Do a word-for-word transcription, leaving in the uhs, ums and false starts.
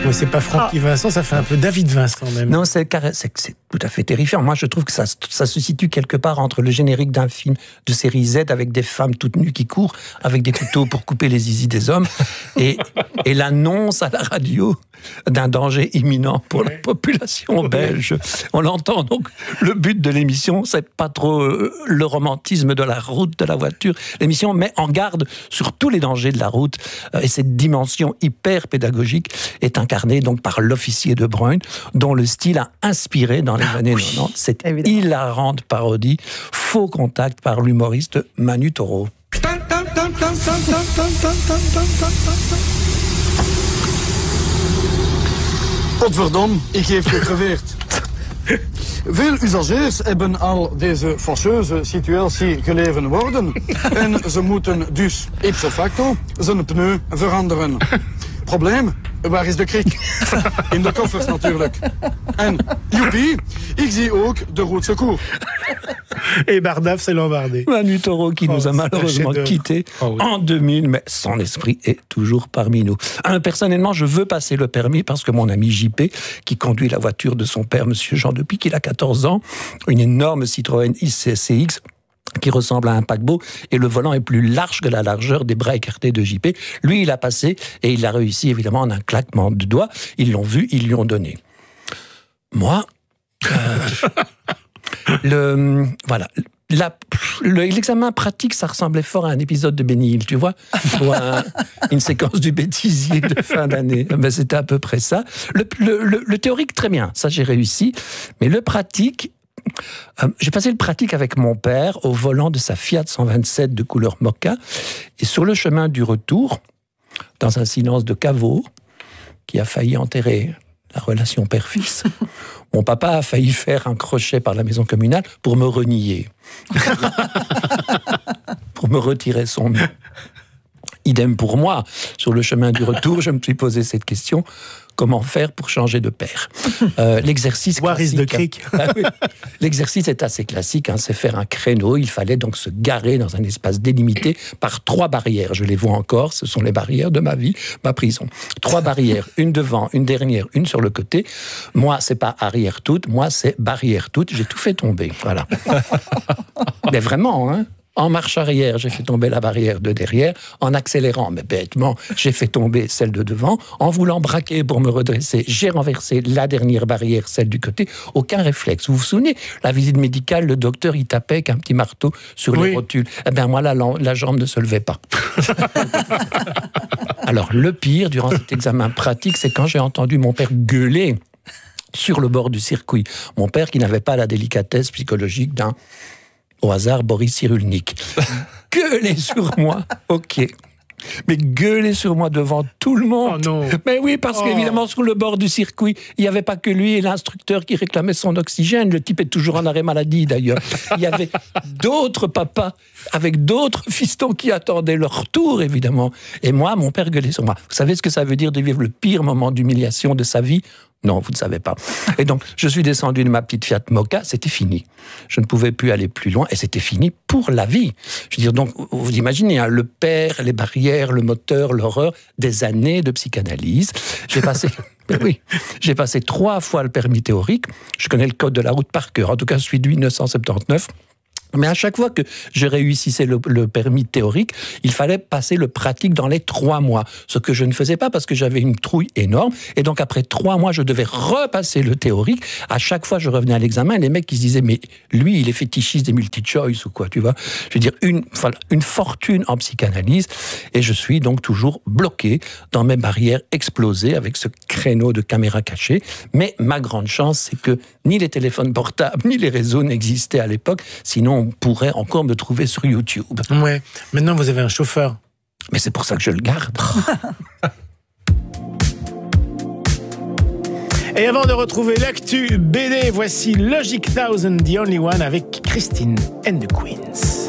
Mais c'est pas Francky ah. Vincent, ça fait un peu David Vincent même. Non, c'est, c'est, c'est tout à fait terrifiant. Moi, je trouve que ça, ça se situe quelque part entre le générique d'un film de série Z avec des femmes toutes nues qui courent avec des couteaux pour couper les zizi des hommes et, et l'annonce à la radio d'un danger imminent pour ouais. la population belge. On l'entend, donc le but de l'émission, c'est pas trop euh, le romantisme de la route, de la voiture. L'émission met en garde sur tous les dangers de la route euh, et cette dimension hyper pédagogique est incarnée donc par l'officier de Bruyne, dont le style a inspiré dans les ah, années oui. quatre-vingt-dix cette évidemment. hilarante parodie Faux contact par l'humoriste Manu Taureau. Potverdom, ik geef gegraveerd. Veel usagers hebben al deze fâcheuze situatie geleven worden en ze moeten dus ipso facto zijn pneu veranderen. Probleem, waar is de krik? In de koffers natuurlijk. En joepie, ik zie ook de route secours. Et Bardaf s'est lombardé. Manu Taureau qui oh, nous a malheureusement quittés oh, oui. en deux mille, mais son esprit est toujours parmi nous. Hein, personnellement, je veux passer le permis parce que mon ami J P, qui conduit la voiture de son père, monsieur Jean, depuis qu'il a quatorze ans, une énorme Citroën I C C X, qui ressemble à un paquebot, et le volant est plus large que la largeur des bras écartés de J P. Lui, il a passé, et il l'a réussi, évidemment, en un claquement de doigts. Ils l'ont vu, ils lui ont donné. Moi, euh, le, voilà, la, le, l'examen pratique, ça ressemblait fort à un épisode de Benny Hill, tu vois, ou à un, une séquence du bêtisier de fin d'année. Ben, c'était à peu près ça. Le, le, le, le théorique, très bien, ça j'ai réussi, mais le pratique, Euh, j'ai passé le pratique avec mon père au volant de sa Fiat cent vingt-sept de couleur mocha, et sur le chemin du retour, dans un silence de caveau qui a failli enterrer la relation père-fils, mon papa a failli faire un crochet par la maison communale pour me renier, pour me retirer son nom. Idem pour moi, sur le chemin du retour, je me suis posé cette question: comment faire pour changer de père? euh, L'exercice classique, de cric. Ah oui, l'exercice est assez classique, hein, c'est faire un créneau. Il fallait donc se garer dans un espace délimité par trois barrières. Je les vois encore, ce sont les barrières de ma vie, ma prison. Trois barrières, une devant, une derrière, une sur le côté. Moi, c'est pas arrière toute, moi, c'est barrière toute. J'ai tout fait tomber, voilà. Mais vraiment, hein. En marche arrière, j'ai fait tomber la barrière de derrière. En accélérant, mais bêtement, j'ai fait tomber celle de devant. En voulant braquer pour me redresser, j'ai renversé la dernière barrière, celle du côté. Aucun réflexe. Vous vous souvenez, la visite médicale, le docteur, il tapait avec un petit marteau sur oui. les rotules. Eh bien, moi, la, la jambe ne se levait pas. Alors, le pire, durant cet examen pratique, c'est quand j'ai entendu mon père gueuler sur le bord du circuit. Mon père qui n'avait pas la délicatesse psychologique d'un... au hasard, Boris Cyrulnik. Gueuler sur moi, ok. Mais gueuler sur moi devant tout le monde. Oh non. Mais oui, parce oh. qu'évidemment, sur le bord du circuit, il n'y avait pas que lui et l'instructeur qui réclamait son oxygène. Le type est toujours en arrêt maladie, d'ailleurs. Il y avait d'autres papas avec d'autres fistons qui attendaient leur tour, évidemment. Et moi, mon père gueulait sur moi. Vous savez ce que ça veut dire de vivre le pire moment d'humiliation de sa vie ? Non, vous ne savez pas. Et donc, je suis descendu de ma petite Fiat Mocha, c'était fini. Je ne pouvais plus aller plus loin, et c'était fini pour la vie. Je veux dire, donc, vous imaginez, hein, le père, les barrières, le moteur, l'horreur, des années de psychanalyse. J'ai passé... oui, j'ai passé trois fois le permis théorique. Je connais le code de la route par cœur, en tout cas celui de mille neuf cent soixante-dix-neuf. Mais à chaque fois que je réussissais le, le permis théorique, il fallait passer le pratique dans les trois mois. Ce que je ne faisais pas parce que j'avais une trouille énorme. Et donc après trois mois, je devais repasser le théorique. À chaque fois, je revenais à l'examen et les mecs, ils se disaient, mais lui, il est fétichiste des multi-choice ou quoi, tu vois. Je veux dire, une, voilà, une fortune en psychanalyse. Et je suis donc toujours bloqué dans mes barrières explosées avec ce créneau de caméra cachée. Mais ma grande chance, c'est que ni les téléphones portables, ni les réseaux n'existaient à l'époque. Sinon, on pourrait encore me trouver sur YouTube. Ouais. Maintenant, vous avez un chauffeur. Mais c'est pour ça que je le garde. Et avant de retrouver l'actu B D, voici Logic Thousand, The Only One, avec Christine and the Queens.